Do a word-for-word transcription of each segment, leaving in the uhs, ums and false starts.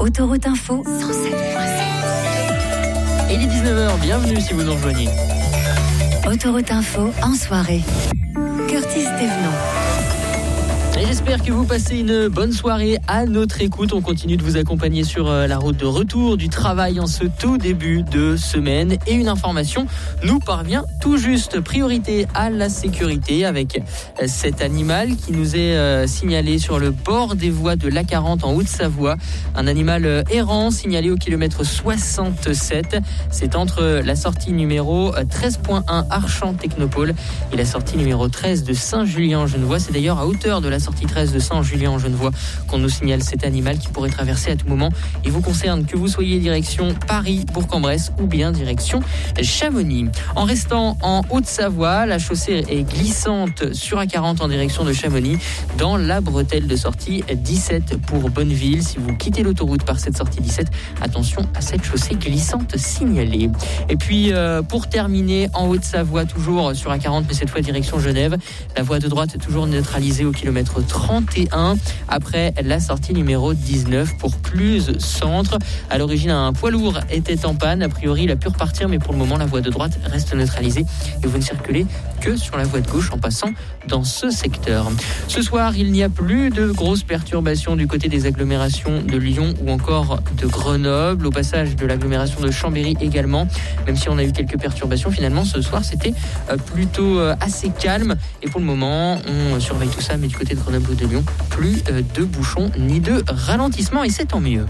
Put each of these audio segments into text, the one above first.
Autoroute Info cent sept virgule sept. Il est dix-neuf heures, bienvenue si vous nous rejoignez. Autoroute Info en soirée. Curtis Thévenot. Et j'espère que vous passez une bonne soirée à notre écoute. On continue de vous accompagner sur la route de retour du travail en ce tout début de semaine. Et une information nous parvient tout juste. Priorité à la sécurité avec cet animal qui nous est signalé sur le bord des voies de l'A quarante en Haute-Savoie. Un animal errant signalé au kilomètre soixante-sept. C'est entre la sortie numéro treize point un Archamps Technopole et la sortie numéro treize de Saint-Julien-en-Genevois. C'est d'ailleurs à hauteur de la sortie treize de Saint-Julien-en-Genevois qu'on nous signale cet animal qui pourrait traverser à tout moment. Il vous concerne que vous soyez direction Paris, Bourg-en-Bresse ou bien direction Chamonix. En restant en Haute-Savoie, la chaussée est glissante sur A quarante en direction de Chamonix dans la bretelle de sortie dix-sept pour Bonneville. Si vous quittez l'autoroute par cette sortie dix-sept, attention à cette chaussée glissante signalée. Et puis euh, pour terminer en Haute-Savoie, toujours sur A quarante mais cette fois direction Genève, la voie de droite est toujours neutralisée au kilomètre trente et un après la sortie numéro dix-neuf pour Cluse Centre. À l'origine, un poids lourd était en panne. A priori, il a pu repartir, mais pour le moment, la voie de droite reste neutralisée et vous ne circulez que sur la voie de gauche en passant dans ce secteur. Ce soir, il n'y a plus de grosses perturbations du côté des agglomérations de Lyon ou encore de Grenoble. Au passage de l'agglomération de Chambéry également, même si on a eu quelques perturbations, finalement, ce soir, c'était plutôt assez calme. Et pour le moment, on surveille tout ça, mais du côté de Grenoble ou de Lyon, plus de bouchons ni de ralentissement et c'est tant mieux.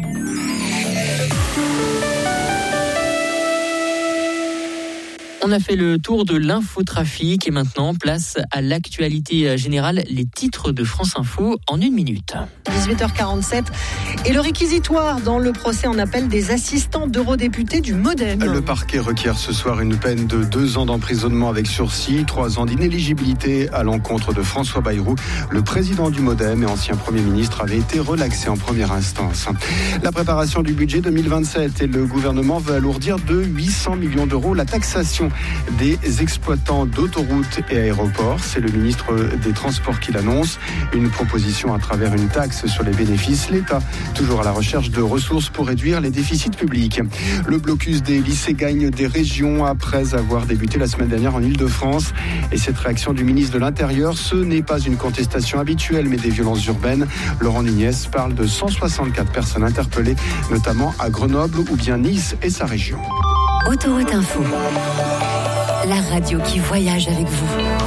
On a fait le tour de l'infotrafic et maintenant place à l'actualité générale, les titres de France Info en une minute. dix-huit heures quarante-sept et le réquisitoire dans le procès en appel des assistants d'eurodéputés du MoDem. Le parquet requiert ce soir une peine de deux ans d'emprisonnement avec sursis, trois ans d'inéligibilité à l'encontre de François Bayrou. Le président du MoDem et ancien Premier ministre avait été relaxé en première instance. La préparation du budget deux mille vingt-sept et le gouvernement veut alourdir de huit cents millions d'euros la taxation des exploitants d'autoroutes et aéroports. C'est le ministre des Transports qui l'annonce. Une proposition à travers une taxe sur les bénéfices. L'État, toujours à la recherche de ressources pour réduire les déficits publics. Le blocus des lycées gagne des régions après avoir débuté la semaine dernière en Île-de-France. Et cette réaction du ministre de l'Intérieur, ce n'est pas une contestation habituelle, mais des violences urbaines. Laurent Nunez parle de cent soixante-quatre personnes interpellées, notamment à Grenoble ou bien Nice et sa région. Autoroute Info, la radio qui voyage avec vous.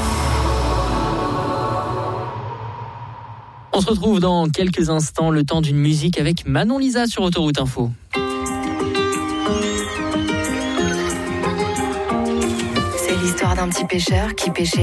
On se retrouve dans quelques instants, le temps d'une musique avec Manon Lisa sur Autoroute Info. C'est l'histoire d'un petit pêcheur qui pêchait